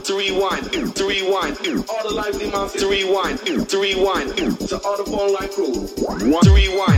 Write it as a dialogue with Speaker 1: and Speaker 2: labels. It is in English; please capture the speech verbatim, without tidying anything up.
Speaker 1: to rewind, to rewind, all the lively monsters to rewind, to rewind, to all the phone line crew, to rewind.